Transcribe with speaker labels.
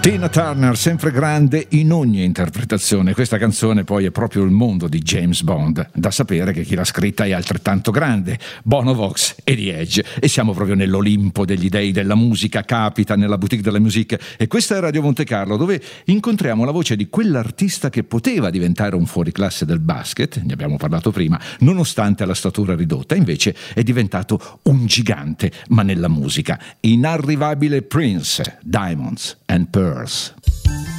Speaker 1: Tina Turner, sempre grande in ogni interpretazione. Questa canzone poi è proprio il mondo di James Bond. Da sapere che chi l'ha scritta è altrettanto grande, Bono Vox e The Edge. E siamo proprio nell'Olimpo degli dei della musica, capita nella boutique della musique. E questa è Radio Monte Carlo, dove incontriamo la voce di quell'artista che poteva diventare un fuoriclasse del basket, ne abbiamo parlato prima, nonostante la statura ridotta. Invece è diventato un gigante, ma nella musica. Inarrivabile Prince, Diamonds and Pearls.